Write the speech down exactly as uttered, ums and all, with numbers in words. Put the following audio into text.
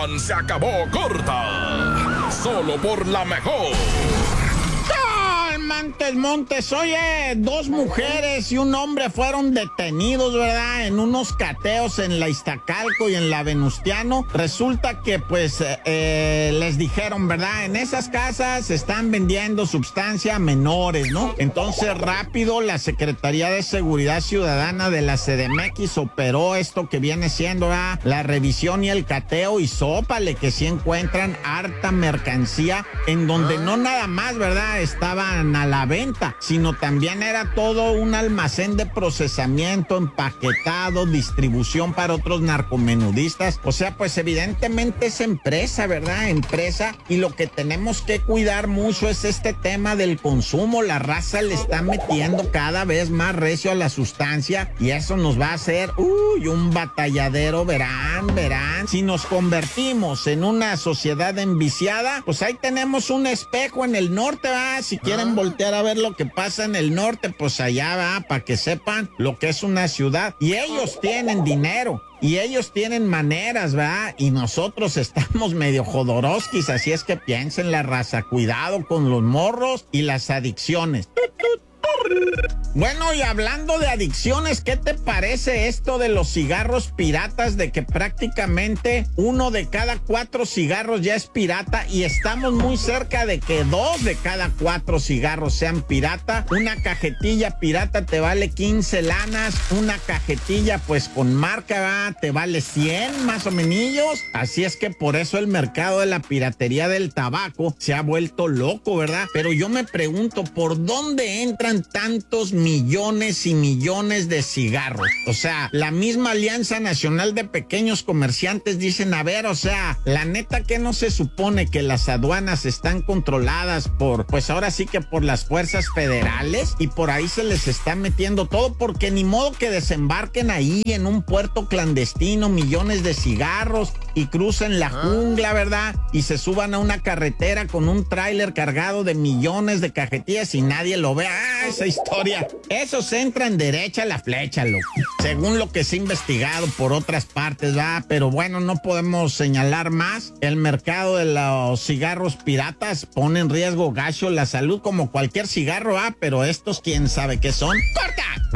información se acabó corta. Solo por la mejor. Montes, Montes, oye, dos mujeres y un hombre fueron detenidos, ¿verdad? En unos cateos en la Iztacalco y en la Venustiano. Resulta que, pues, eh, les dijeron, ¿verdad? En esas casas están vendiendo sustancia a menores, ¿no? Entonces, rápido, la Secretaría de Seguridad Ciudadana de la C D M X operó esto que viene siendo, ¿verdad? La revisión y el cateo, y sópale que sí encuentran harta mercancía en donde no nada más, ¿verdad? Estaban a la venta, sino también era todo un almacén de procesamiento, empaquetado, distribución para otros narcomenudistas. O sea, pues evidentemente es empresa, ¿verdad? Empresa, y lo que tenemos que cuidar mucho es este tema del consumo. La raza le está metiendo cada vez más recio a la sustancia y eso nos va a hacer, uy, un batalladero, verán, verán. Si nos convertimos en una sociedad enviciada, pues ahí tenemos un espejo en el norte, ¿va? Si quieren voltear a ver lo que pasa en el norte, pues allá va, para que sepan lo que es una ciudad. Y ellos tienen dinero. Y ellos tienen maneras, ¿verdad? Y nosotros estamos medio jodorowskis, así es que piensen la raza. Cuidado con los morros y las adicciones. Bueno, y hablando de adicciones, ¿qué te parece esto de los cigarros piratas? De que prácticamente uno de cada cuatro cigarros ya es pirata y estamos muy cerca de que dos de cada cuatro cigarros sean pirata. Una cajetilla pirata te vale quince lanas, una cajetilla pues con marca, ¿verdad? Te vale cien más o menos. Así es que por eso el mercado de la piratería del tabaco se ha vuelto loco, ¿verdad? Pero yo me pregunto, ¿por dónde entran tantos millones y millones de cigarros? O sea, la misma Alianza Nacional de Pequeños Comerciantes dicen, a ver, o sea, la neta que no se supone que las aduanas están controladas por, pues ahora sí que por las fuerzas federales, y por ahí se les está metiendo todo, porque ni modo que desembarquen ahí en un puerto clandestino millones de cigarros y crucen la jungla, ¿verdad? Y se suban a una carretera con un tráiler cargado de millones de cajetillas y nadie lo ve. ¡Ah, esa historia! Esos entran derecha a la flecha, loco. Según lo que se ha investigado por otras partes, ¿verdad? Pero bueno, no podemos señalar más. El mercado de los cigarros piratas pone en riesgo gacho la salud como cualquier cigarro, ¿ah? Pero estos, ¿quién sabe qué son? ¡Corta!